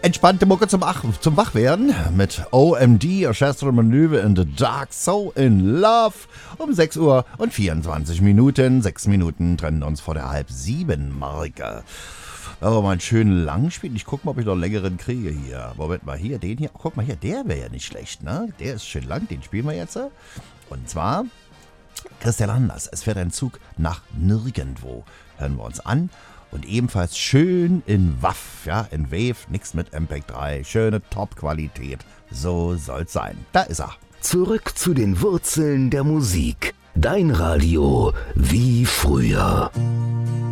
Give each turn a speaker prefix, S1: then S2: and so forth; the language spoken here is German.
S1: Entspannte Mucke zum Wachwerden mit OMD, Orchestral Maneuver in the Dark, So in Love. Um 6 Uhr und 24 Minuten. 6 Minuten trennen uns vor der 6:30-Marke. Aber mal einen schönen lang spielen. Ich guck mal, ob ich noch einen längeren kriege hier. Moment mal, hier, den hier. Oh, guck mal hier, der wäre ja nicht schlecht, ne? Der ist schön lang, den spielen wir jetzt. Und zwar Christian Anders. Es fährt ein Zug nach nirgendwo. Hören wir uns an. Und ebenfalls schön in WAV, ja, in Wave, nix mit MPEG-3, schöne Top-Qualität. So soll's sein. Da ist er.
S2: Zurück zu den Wurzeln der Musik. Dein Radio wie früher.